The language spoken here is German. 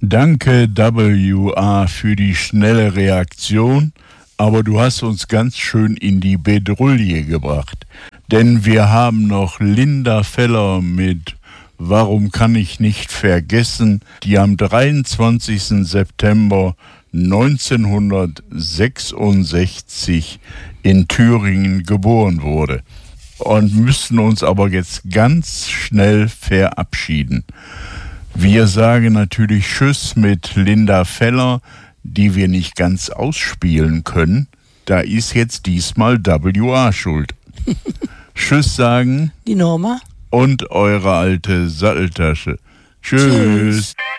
Danke, WA, für die schnelle Reaktion, aber du hast uns ganz schön in die Bedrulle gebracht. Denn wir haben noch Linda Feller mit Warum kann ich nicht vergessen, die am 23. September 1966 in Thüringen geboren wurde. Und müssen uns aber jetzt ganz schnell verabschieden. Wir sagen natürlich Tschüss mit Linda Feller, die wir nicht ganz ausspielen können. Da ist jetzt diesmal WA schuld. Tschüss sagen die Norma und eure alte Satteltasche. Tschüss.